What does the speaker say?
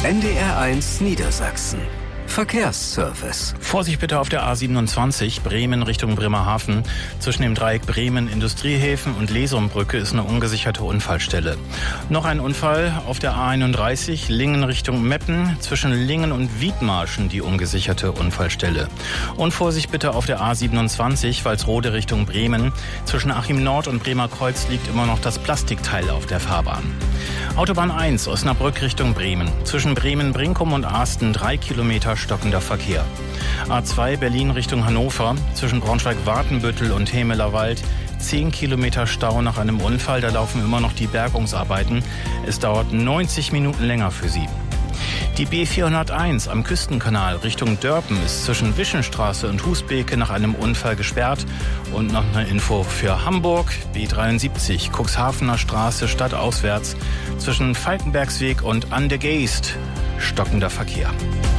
NDR1 Niedersachsen. Verkehrsservice. Vorsicht bitte auf der A27 Bremen Richtung Bremerhaven. Zwischen dem Dreieck Bremen Industriehäfen und Lesumbrücke ist eine ungesicherte Unfallstelle. Noch ein Unfall auf der A31 Lingen Richtung Meppen. Zwischen Lingen und Wiedmarschen die ungesicherte Unfallstelle. Und Vorsicht bitte auf der A27 Walsrode Richtung Bremen. Zwischen Achim Nord und Bremer Kreuz liegt immer noch das Plastikteil auf der Fahrbahn. Autobahn 1 Osnabrück Richtung Bremen. Zwischen Bremen-Brinkum und Asten 3 Kilometer stockender Verkehr. A2 Berlin Richtung Hannover. Zwischen Braunschweig-Watenbüttel und Hemelerwald 10 Kilometer Stau nach einem Unfall. Da laufen immer noch die Bergungsarbeiten. Es dauert 90 Minuten länger für Sie. Die B401 am Küstenkanal Richtung Dörpen ist zwischen Wischenstraße und Husbeke nach einem Unfall gesperrt. Und noch eine Info für Hamburg. B73 Cuxhavener Straße stadtauswärts zwischen Falkenbergsweg und An der Geest stockender Verkehr.